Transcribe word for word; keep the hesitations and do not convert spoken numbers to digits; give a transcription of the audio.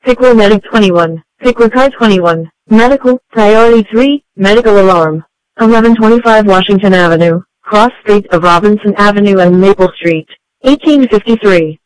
Pickle Medic twenty-one. Pickle Car twenty-one. Medical, Priority three, Medical Alarm. eleven twenty-five Washington Avenue, cross street of Robinson Avenue and Maple Street. eighteen fifty-three.